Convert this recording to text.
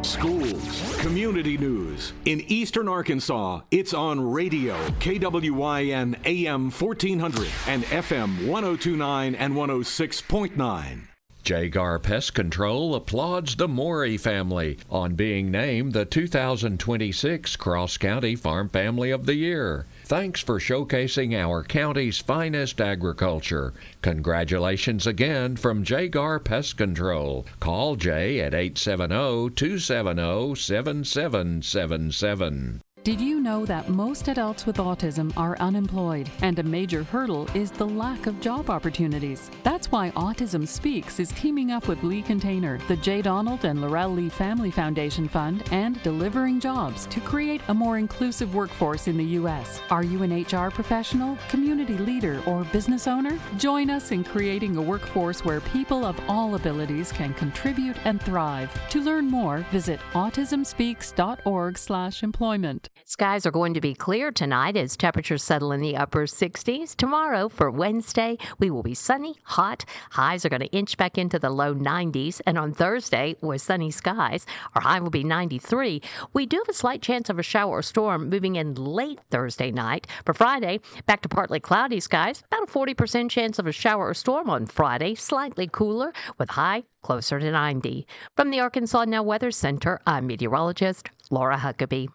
schools, community news. In Eastern Arkansas, it's on radio, KWYN AM 1400 and FM 1029 and 106.9. Jagar Pest Control applauds the Morey family on being named the 2026 Cross County Farm Family of the Year. Thanks for showcasing our county's finest agriculture. Congratulations again from Jagar Pest Control. Call Jay at 870-270-7777. Did you know that most adults with autism are unemployed, and a major hurdle is the lack of job opportunities? That's why Autism Speaks is teaming up with Lee Container, the J. Donald and Laurel Lee Family Foundation Fund, and Delivering Jobs to create a more inclusive workforce in the U.S. Are you an HR professional, community leader, or business owner? Join us in creating a workforce where people of all abilities can contribute and thrive. To learn more, visit autismspeaks.org/employment. Skies are going to be clear tonight as temperatures settle in the upper 60s. Tomorrow, for Wednesday, we will be sunny, hot. Highs are going to inch back into the low 90s. And on Thursday, with sunny skies, our high will be 93. We do have a slight chance of a shower or storm moving in late Thursday night. For Friday, back to partly cloudy skies. About a 40% chance of a shower or storm on Friday. Slightly cooler with high closer to 90. From the Arkansas Now Weather Center, I'm meteorologist Laura Huckabee.